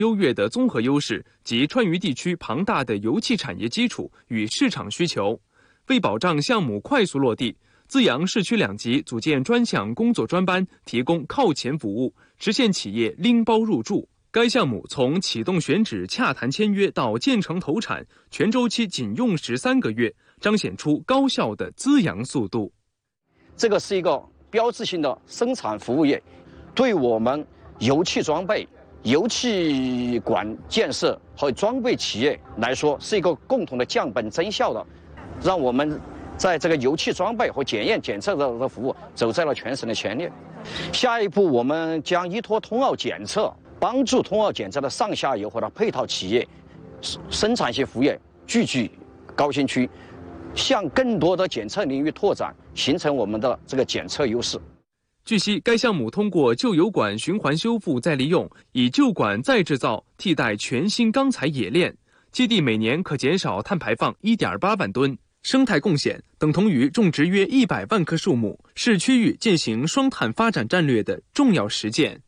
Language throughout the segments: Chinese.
优越的综合优势及川渝地区庞大的油气产业基础与市场需求。为保障项目快速落地，资阳市区2级组建专项工作专班，提供靠前服务，实现企业拎包入驻。该项目从启动选址、洽谈签约到建成投产，全周期仅用13个月，彰显出高效的资阳速度。 这个是一个标志性的生产服务业，对我们油气装备、油气管建设和装备企业来说，是一个共同的降本增效的，让我们在这个油气装备和检验检测的服务走在了全省的前列。下一步，我们将依托通奥检测，帮助通奥检测的上下游和它配套企业、生产性服务业聚集高新区，向更多的检测领域拓展，形成我们的这个检测优势。 据悉，该项目通过旧油管循环修复再利用，以旧管再制造替代全新钢材冶炼，基地每年可减少碳排放1.8万吨，生态贡献等同于种植约100万棵树木，是区域践行双碳发展战略的重要实践。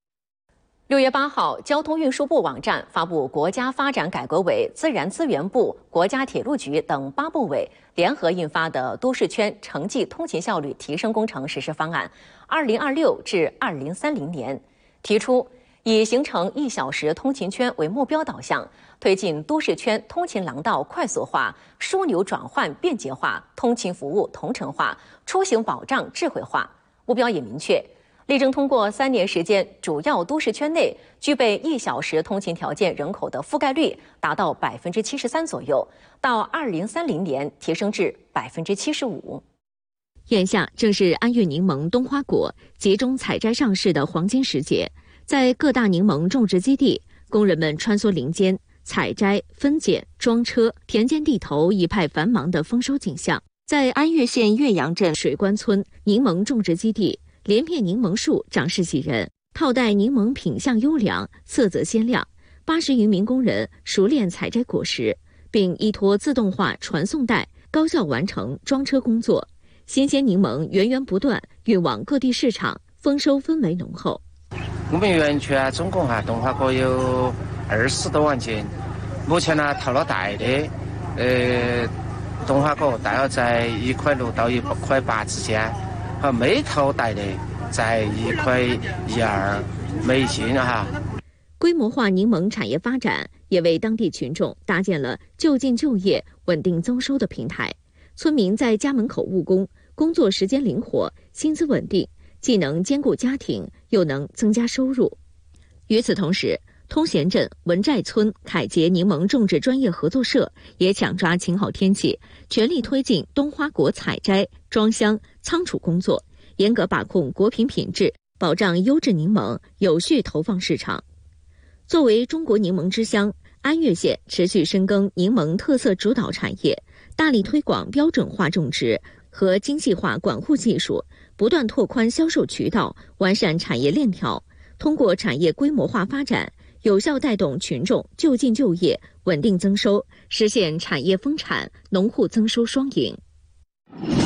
6月8号，交通运输部网站发布国家发展改革委、自然资源部、国家铁路局等8部委联合印发的都市圈城际通勤效率提升工程实施方案2026至2030年，提出以形成1小时通勤圈为目标导向，推进都市圈通勤廊道快速化、枢纽转换便捷化、通勤服务同城化、出行保障智慧化。目标也明确，力争通过3年时间，主要都市圈内具备1小时通勤条件人口的覆盖率达到73%左右，到2030年提升至75%。 眼下正是安岳柠檬、冬花果集中采摘上市的黄金时节，在各大柠檬种植基地，工人们穿梭林间，采摘、分拣、装车，田间地头一派繁忙的丰收景象。在安岳县岳阳镇水关村柠檬种植基地，连片柠檬树长势喜人，套袋柠檬品相优良，色泽鲜亮。80余名工人熟练采摘果实，并依托自动化传送带，高效完成装车工作。新鲜柠檬源源不断运往各地市场，丰收氛围浓厚。 我们园区总共冬花果有20多万斤，目前套了袋的冬花果大约在1.6块到1.8块之间，和没套袋的在1.12块每斤规模化柠檬产业发展也为当地群众搭建了就近就业、稳定增收的平台。村民在家门口务工，工作时间灵活，薪资稳定，既能兼顾家庭，又能增加收入。与此同时，通贤镇文寨村凯捷柠檬种植专业合作社也抢抓晴好天气，全力推进冬花果采摘、装箱、仓储工作，严格把控果品品质，保障优质柠檬有序投放市场。作为中国柠檬之乡，安岳县持续深耕柠檬特色主导产业，大力推广标准化种植和精细化管护技术，不断拓宽销售渠道，完善产业链条，通过产业规模化发展，有效带动群众就近就业、稳定增收，实现产业丰产、农户增收双赢。